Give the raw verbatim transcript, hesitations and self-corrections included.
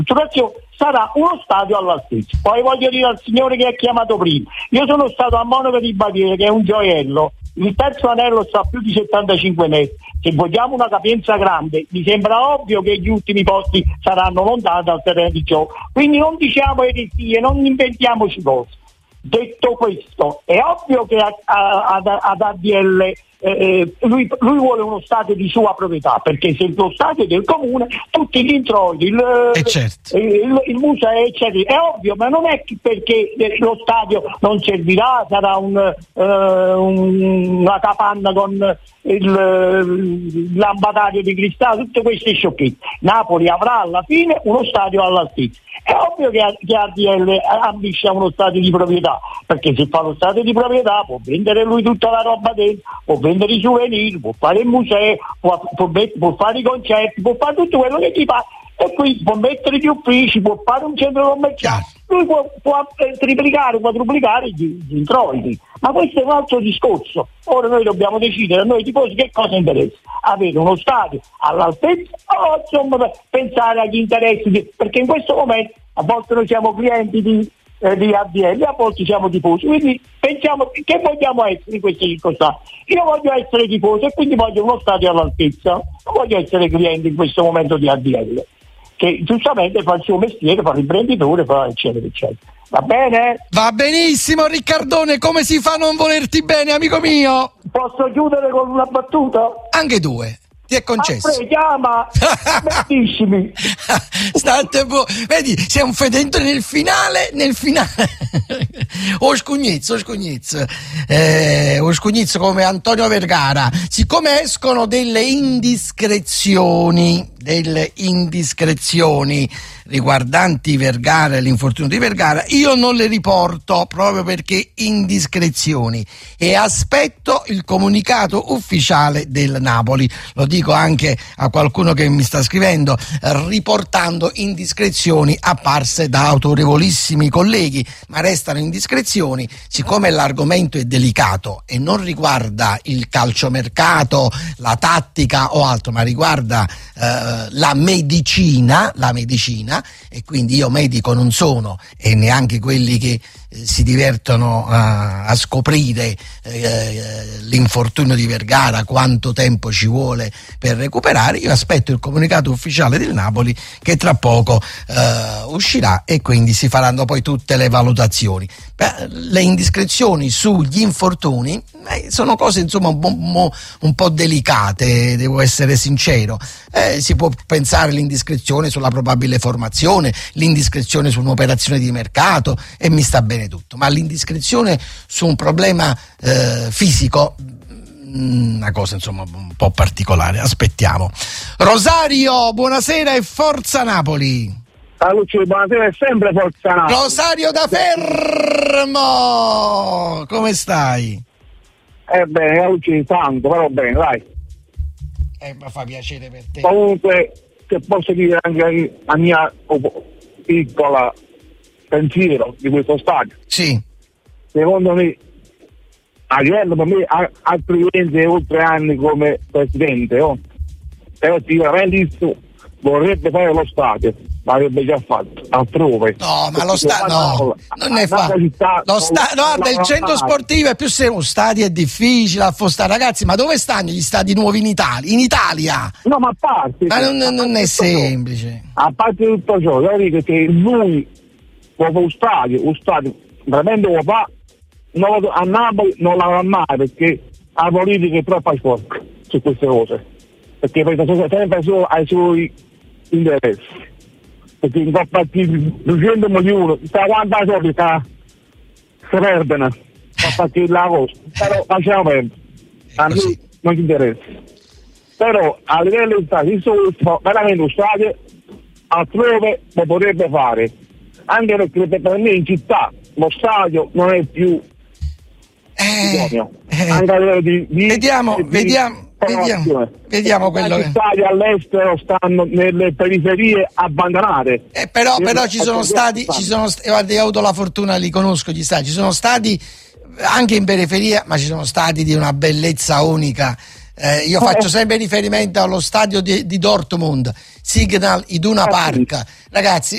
sarà uno stadio all'altezza. Poi voglio dire al signore che ha chiamato prima, io sono stato a Monaco di Baviera, che è un gioiello, il terzo anello sta a più di settantacinque metri, se vogliamo una capienza grande mi sembra ovvio che gli ultimi posti saranno lontani dal terreno di gioco, quindi non diciamo eresie, non inventiamoci cose. Detto questo, è ovvio che ad, ad, ad A D L eh, lui, lui vuole uno stadio di sua proprietà, perché se lo stadio è del comune, tutti gli introiti, il, eh certo. il, il museo, eccetera, è ovvio, ma non è perché lo stadio non servirà, sarà un, uh, un, una capanna con il, il lampadario di cristallo, tutte queste sciocchezze. Napoli avrà alla fine uno stadio all'altezza. È ovvio che, che A D L ambisce a uno stadio di proprietà, perché se fa lo stadio di proprietà può vendere lui tutta la roba dentro, può vendere i souvenir, può fare il museo, può, può, può fare i concerti, può fare tutto quello che ti fa, e qui può mettere gli uffici, può fare un centro commerciale, lui può, può triplicare, quadruplicare gli, gli introiti. Ma questo è un altro discorso. Ora noi dobbiamo decidere a noi tifosi che cosa interessa: avere uno stadio all'altezza o insomma pensare agli interessi di, perché in questo momento a volte noi siamo clienti di, eh, di A D L, a volte siamo tifosi, quindi pensiamo che vogliamo essere in queste circostanze. Io voglio essere tifoso e quindi voglio uno stadio all'altezza, non voglio essere cliente in questo momento di A D L, che giustamente fa il suo mestiere, fa l'imprenditore, fa eccetera eccetera. Va bene? Va benissimo, Riccardone, come si fa a non volerti bene, amico mio? Posso chiudere con una battuta? Anche due, ti è concesso. Ah, chiama, bellissimi. State bu- Vedi, sei un fedente nel finale, nel finale. O scugnizzo, o scugnizzo. Eh, o scugnizzo come Antonio Vergara. Siccome escono delle indiscrezioni, delle indiscrezioni riguardanti Vergara e l'infortunio di Vergara, io non le riporto proprio perché indiscrezioni, e aspetto il comunicato ufficiale del Napoli. Lo dico anche a qualcuno che mi sta scrivendo, riportando indiscrezioni apparse da autorevolissimi colleghi, ma restano indiscrezioni. Siccome l'argomento è delicato e non riguarda il calciomercato, la tattica o altro, ma riguarda eh, la medicina, la medicina, e quindi io medico non sono, e neanche quelli che eh, si divertono a, a scoprire eh, l'infortunio di Vergara, quanto tempo ci vuole per recuperare. Io aspetto il comunicato ufficiale del Napoli, che tra poco eh, uscirà, e quindi si faranno poi tutte le valutazioni. Beh, le indiscrezioni sugli infortuni eh, sono cose insomma un po', un po' delicate, devo essere sincero. Eh, si può pensare all'indiscrezione sulla probabile formazione, l'indiscrezione su un'operazione di mercato, e mi sta bene tutto, ma l'indiscrezione su un problema eh, fisico, una cosa insomma un po' particolare. Aspettiamo. Rosario, buonasera e forza Napoli. Ah, Lucio, buonasera, è sempre forza Napoli. Rosario da Fermo, come stai? Eh bene, Lucio, tanto, però bene, dai. Eh, ma fa piacere per te. Comunque, che posso dire anche a mia piccola pensiero di questo stadio? Sì. Secondo me, a livello per me, altri venti e oltre anni come presidente, oh, però sicuramente vorrebbe fare lo stadio, l'avrebbe già fatto altrove. No, ma lo stadio no, non ne fa. Lo sta- no, guarda, il centro sportivo è più serio. Lo stadio è difficile affostare, ragazzi. Ma dove stanno gli stadi nuovi in Italia? In Italia? No, ma a parte. Ma non, non è semplice. Ciò, a parte tutto ciò, io dico che lui può fare un stadio, un stadio veramente lo fa, non lo, a Napoli non l'avrà mai, perché la politica è troppo sporca su queste cose. Perché pensa sempre solo ai suoi interessi. Perché in quel partito duecento milioni, sta quanta soldi sta si perdono a partire la cosa, però facciamo perdere, a noi non ci interessa. Però a livello di stadio, il veramente un stadio altrove lo potrebbe fare, anche perché per me in città lo stadio non è più eh, eh, anche a livello di, di vediamo, di, vediamo. Vediamo, vediamo quello che... Gli stadi all'estero stanno nelle periferie abbandonate. Eh, però, però ci sono stati, ci sono st- guarda, io ho avuto la fortuna, li conosco gli stadi, ci sono stati anche in periferia, ma ci sono stati di una bellezza unica. Eh, io faccio sempre riferimento allo stadio di, di Dortmund, Signal Iduna Park. Ragazzi,